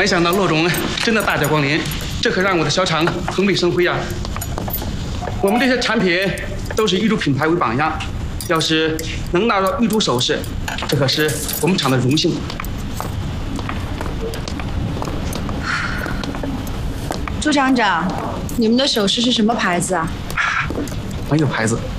没想到骆总真的大驾光临，这可让我的小厂蓬荜生辉啊！我们这些产品都是玉珠品牌为榜样，要是能拿到玉珠首饰，这可是我们厂的荣幸。 朱厂长，你们的首饰是什么牌子啊？ 没有牌子，